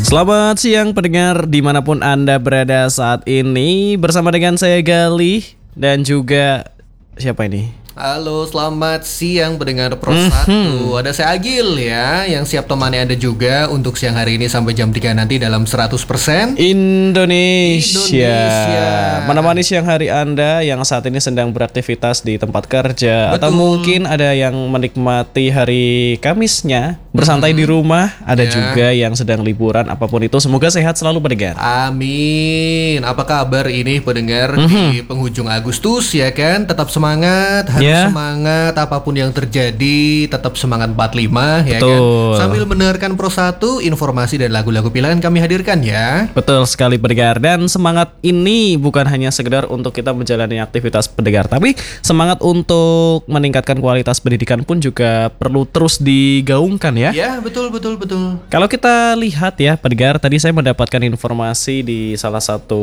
Selamat siang pendengar dimanapun Anda berada saat ini. Bersama dengan saya Galih dan juga siapa ini? Halo, selamat siang pendengar Pro 1. Ada saya Agil ya, yang siap temani Anda juga untuk siang hari ini sampai jam 3 nanti dalam 100% Indonesia. Menemani siang hari Anda yang saat ini sedang beraktivitas di tempat kerja. Betul. Atau mungkin ada yang menikmati hari Kamisnya bersantai di rumah. Ada juga yang sedang liburan. Apapun itu, semoga sehat selalu pendengar. Amin. Apa kabar ini pendengar di penghujung Agustus ya kan? Tetap semangat, harus semangat apapun yang terjadi, tetap semangat 45 ya kan. Sambil mendengarkan Pro 1, informasi dan lagu-lagu pilihan kami hadirkan ya. Betul sekali pendengar. Dan semangat ini bukan hanya sekedar untuk kita menjalani aktivitas pendengar, tapi semangat untuk meningkatkan kualitas pendidikan pun juga perlu terus digaungkan ya. Ya, betul. Kalau kita lihat ya pendengar, tadi saya mendapatkan informasi di salah satu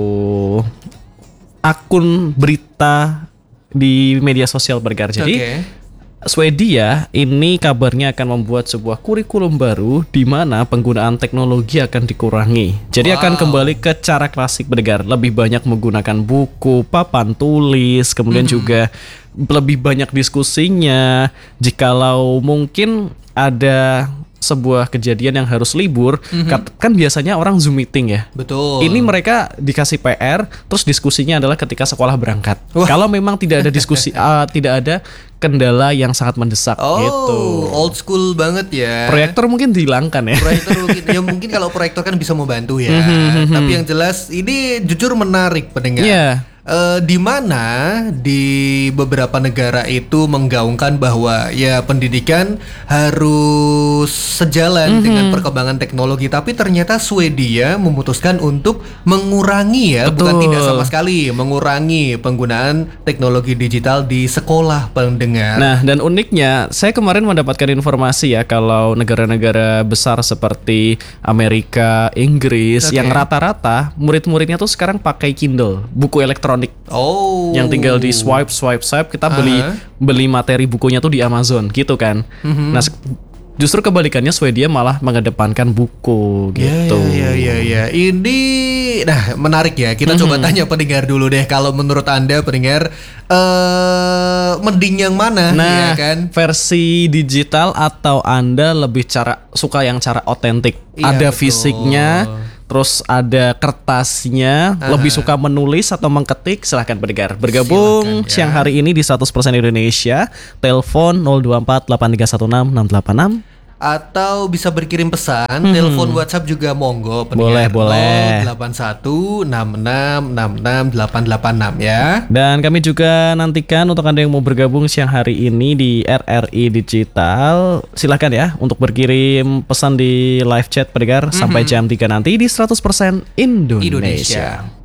akun berita di media sosial pendengar. Jadi Swedia ini kabarnya akan membuat sebuah kurikulum baru di mana penggunaan teknologi akan dikurangi. Jadi akan kembali ke cara klasik pendengar, lebih banyak menggunakan buku, papan tulis, kemudian juga lebih banyak diskusinya. Jikalau mungkin ada sebuah kejadian yang harus libur, kan biasanya orang Zoom meeting ya. Betul. Ini mereka dikasih PR, terus diskusinya adalah ketika sekolah berangkat. Kalau memang tidak ada diskusi, tidak ada kendala yang sangat mendesak gitu. Old school banget ya. Proyektor mungkin dihilangkan ya. Proyektor mungkin, ya mungkin kalau proyektor kan bisa membantu ya. Tapi yang jelas ini jujur menarik pendengar. Di mana di beberapa negara itu menggaungkan bahwa ya pendidikan harus sejalan dengan perkembangan teknologi, tapi ternyata Swedia memutuskan untuk mengurangi bukan tidak sama sekali, mengurangi penggunaan teknologi digital di sekolah pendengar. Nah, dan uniknya saya kemarin mendapatkan informasi ya kalau negara-negara besar seperti Amerika, Inggris yang rata-rata murid-muridnya tuh sekarang pakai Kindle, buku elektronik. Yang tinggal di swipe kita beli materi bukunya tuh di Amazon gitu kan. Nah, justru kebalikannya Swedia malah mengedepankan buku gitu. Ya. Ini menarik ya. Kita coba tanya pendengar dulu deh. Kalau menurut Anda pendengar mending yang mana ya kan? Versi digital atau Anda lebih suka yang cara otentik? Ada fisiknya, terus ada kertasnya, lebih suka menulis atau mengketik? Silahkan pendengar bergabung siang hari ini di 100% Indonesia. Telepon 024 8316 686 atau bisa berkirim pesan, telepon WhatsApp juga monggo pendengar. Boleh. 8166666886 ya. Dan kami juga nantikan untuk Anda yang mau bergabung siang hari ini di RRI Digital. Silahkan ya untuk berkirim pesan di live chat pendengar sampai jam 3 nanti di 100% Indonesia.